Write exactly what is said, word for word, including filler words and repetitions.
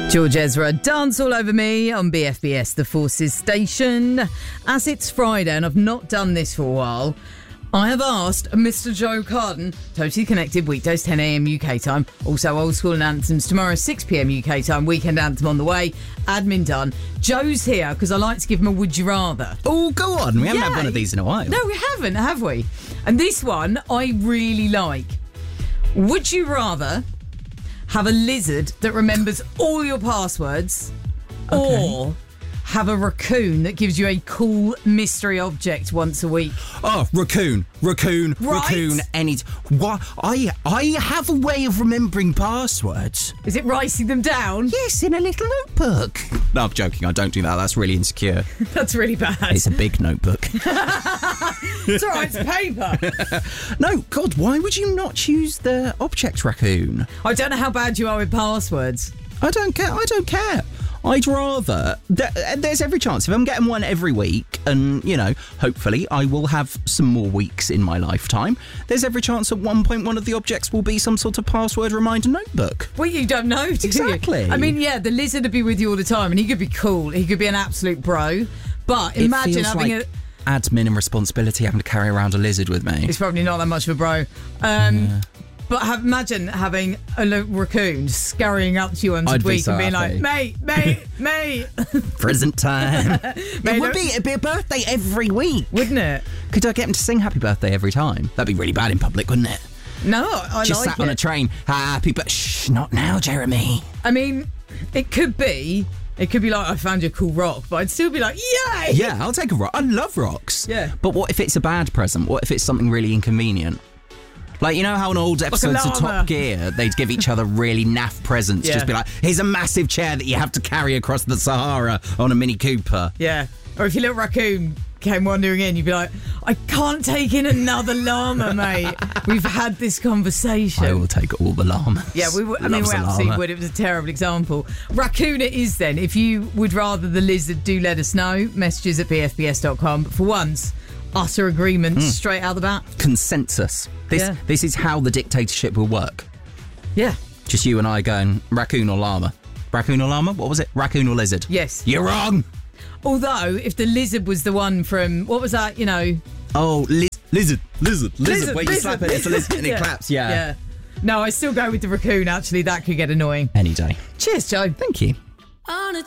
George Ezra, Dance All Over Me on B F B S, the Forces station. As it's Friday and I've not done this for a while, I have asked Mister Joe Carden, Totally Connected, weekdays ten a.m. U K time, also old school and anthems tomorrow six p.m. U K time, weekend anthem on the way, admin done. Joe's here because I like to give him a would you rather. Oh, go on. We haven't Yeah. had one of these in a while. No, we haven't, have we? And this one I really like. Would you rather have a lizard that remembers all your passwords, or have a raccoon that gives you a cool mystery object once a week? Oh, raccoon, raccoon, Right. raccoon. Any what? I I have a way of remembering passwords. Is it writing them down? Yes, in a little notebook. No, I'm joking. I don't do that. That's really insecure. That's really bad. It's a big notebook. It's all right, it's paper. No, God, why would you not choose the object raccoon? I don't know how bad you are with passwords. I don't care. I don't care. I'd rather... There, there's every chance. If I'm getting one every week, and, you know, hopefully I will have some more weeks in my lifetime, there's every chance at one point one of the objects will be some sort of password reminder notebook. Well, you don't know, do Exactly. you? I mean, yeah, the lizard would be with you all the time, and he could be cool. He could be an absolute bro. But It imagine feels having like a... admin and responsibility having to carry around a lizard with me. It's probably not that much of a bro. Um, Yeah. But have, imagine having a little raccoon scurrying up to you once I'd a be week so and being happy. like, mate, mate, mate. Present time. Mate, it would look- be, it'd be a birthday every week. Wouldn't it? Could I get him to sing happy birthday every time? That'd be really bad in public, wouldn't it? No, I Just like sat it. on a train. Happy birthday. Shh, not now, Jeremy. I mean, it could be... It could be like, I found you a cool rock, but I'd still be like, yay! Yeah, I'll take a rock. I love rocks. Yeah. But what if it's a bad present? What if it's something really inconvenient? Like, you know how in old episodes of llama. Top Gear, they'd give each other really naff presents. Yeah. Just be like, here's a massive chair that you have to carry across the Sahara on a Mini Cooper. Yeah. Or if your little raccoon came wandering in, you'd be like, I can't take in another llama, mate. We've had this conversation. I will take all the llamas. Yeah, we would, I mean, Loves we a absolutely llama. would. It was a terrible example. Raccoon it is then. If you would rather the lizard, do let us know. Messages at b f b s dot com. But for once, utter agreement straight out the bat. Consensus. This Yeah. this is how the dictatorship will work. Yeah. Just you and I going, raccoon or llama? Raccoon or llama? What was it? Raccoon or lizard? Yes. You're wrong! Although, if the lizard was the one from, what was that, you know? Oh, liz- lizard, lizard, lizard. Lizard, Wait, you lizard, slap it, it's a lizard and it Yeah. claps, yeah. Yeah. No, I still go with the raccoon, actually. That could get annoying. Any day. Cheers, Joe. Thank you. On a